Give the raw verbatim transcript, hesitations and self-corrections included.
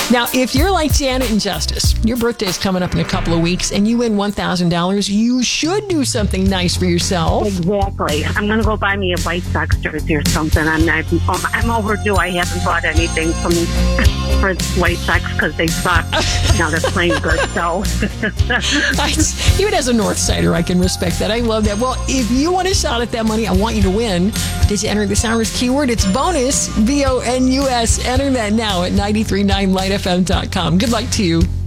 Now, if you're like Janet and Justice, your birthday is coming up in a couple of weeks, and you win one thousand dollars, you should do something nice for yourself. Exactly. I'm going to go buy me a White Sox jersey or something. I'm, I'm, I'm overdue. I haven't bought anything from for White Sox because they suck. Now they're playing good, so. I, even as a North Sider, I can respect that. I love that. Well, if you want a shot at that money, I want you to win. Did you enter this hour's keyword? It's bonus, B O N U S. Enter that now at nine three nine light f m dot com. Good luck to you.